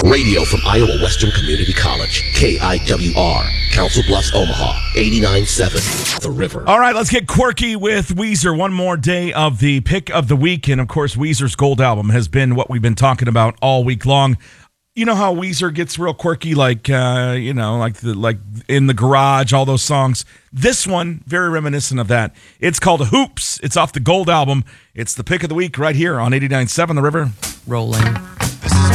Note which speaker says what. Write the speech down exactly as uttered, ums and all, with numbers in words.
Speaker 1: Radio from Iowa Western Community College, K I W R, Council Bluffs, Omaha, eighty-nine point seven, The River.
Speaker 2: All right, let's get quirky with Weezer. One more day of the pick of the week. And, of course, Weezer's Gold Album has been what we've been talking about all week long. You know how Weezer gets real quirky, like, uh, you know, like the, like In the Garage, all those songs. This one, very reminiscent of that. It's called Hoops. It's off the Gold Album. It's the pick of the week right here on eighty-nine point seven The River.
Speaker 3: Rolling.